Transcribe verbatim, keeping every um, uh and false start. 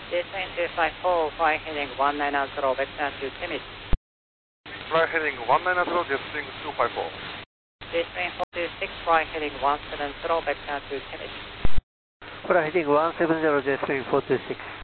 Jetwing two five four, fly heading one nine zero, vector to Timmins. Fly heading one nine zero, Jetwing two five four. Jetwing four two six, fly heading one seven zero, vector to Timmins. Fly heading one seven zero, Jetwing four two six.